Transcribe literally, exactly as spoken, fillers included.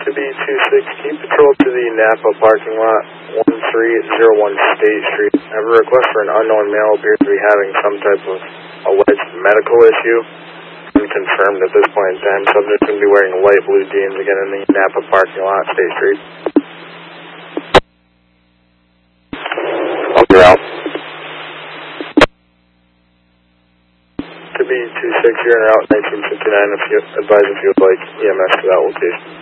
To be two six, keep patrol to the Napa parking lot, one three zero one State Street. I have a request for an unknown male who appears to be having some type of alleged medical issue. Unconfirmed at this point in time. Subject going to be wearing light blue jeans again in the Napa parking lot, State Street. Okay, out. To be two six, you're in route nineteen fifty-nine if you advise if you would like E M S to that location.